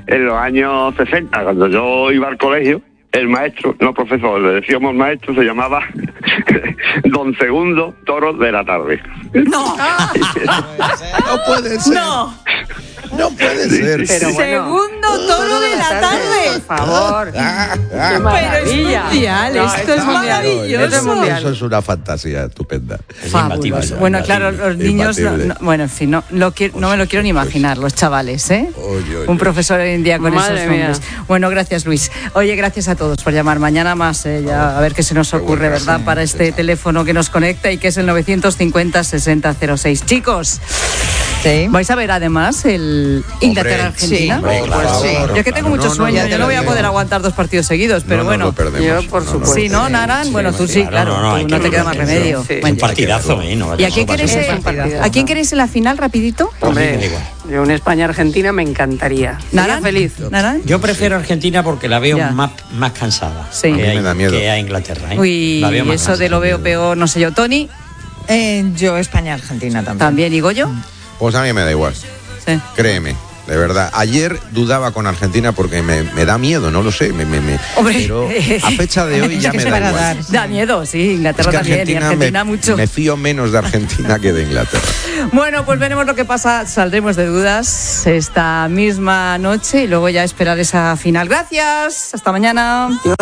en los años 60, cuando yo iba al colegio, el maestro, no profesor, le decíamos maestro, se llamaba Don Segundo Toro de la Tarde. ¡No! No puede ser. No puede ser. Pero bueno, Segundo Toro de la Tarde. Por favor. Pero es mundial, esto es maravilloso. Eso es una fantasía estupenda. Fabuloso. Bueno, claro, los niños, bueno, en fin, no me lo quiero ni imaginar, los chavales, ¿eh? Un profesor hoy en día con esos nombres. Bueno, gracias, Luis. Oye, gracias a todos por llamar. Mañana más, ya a ver qué se nos ocurre, ¿verdad? Para este teléfono que nos conecta y que es el 950-6006. Chicos, ¿vais a ver además el Inglaterra-Argentina? Yo es que tengo mucho sueño, yo no voy a poder aguantar 2 partidos seguidos, pero bueno. Yo, por supuesto. Sí, ¿no, Naran? Bueno, tú sí, claro, no te queda más remedio. Un partidazo, ¿Y a quién queréis en la final, rapidito? Hombre, yo una España-Argentina me encantaría. ¿Naran? Feliz. ¿Naran? Yo prefiero Argentina porque la veo más cansada me da miedo. que a Inglaterra. Uy, eso de lo veo peor, no sé yo. ¿Tony? Yo España-Argentina también. ¿También? ¿Y Goyo? Pues a mí me da igual. Sí. Créeme, de verdad. Ayer dudaba con Argentina porque me da miedo, no lo sé. Hombre. Pero a fecha de hoy ya me da igual. Da miedo, sí, Inglaterra Es que también, y Argentina mucho. Me fío menos de Argentina que de Inglaterra. Bueno, pues veremos lo que pasa, saldremos de dudas esta misma noche y luego ya esperar esa final. Gracias, hasta mañana.